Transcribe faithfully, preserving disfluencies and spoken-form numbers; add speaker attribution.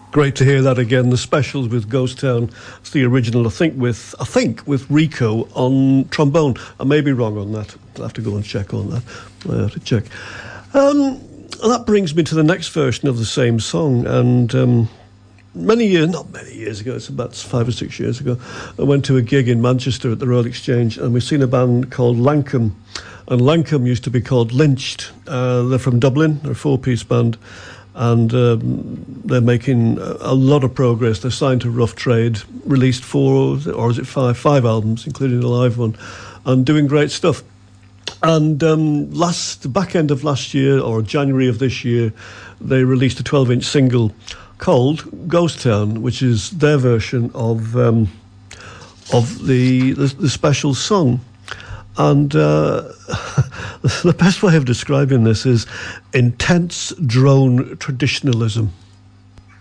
Speaker 1: Great to hear that again. The Specials with Ghost Town. It's the original, I think, with I think with Rico on trombone. I may be wrong on that. I'll have to go and check on that. I have to check. Um, that brings me to the next version of the same song. And um, many years, not many years ago, it's about five or six years ago, I went to a gig in Manchester at the Royal Exchange, and we've seen a band called Lankum. And Lankum used to be called Lynched. Uh, they're from Dublin. They're a four-piece band. And um, they're making a lot of progress. They're signed to Rough Trade, released four, or is it five, five albums, including a live one, and doing great stuff. And um, last, back end of last year, or January of this year, they released a twelve-inch single called Ghost Town, which is their version of um, of the, the the special song. And uh, the best way of describing this is intense drone traditionalism.